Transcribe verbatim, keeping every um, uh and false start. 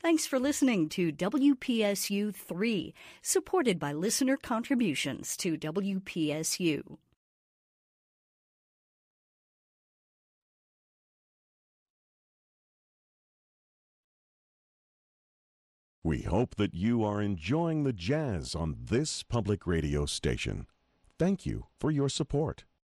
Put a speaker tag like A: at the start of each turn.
A: Thanks for listening to W P S U three, supported by listener contributions to W P S U.
B: We hope that you are enjoying the jazz on this public radio station. Thank you for your support.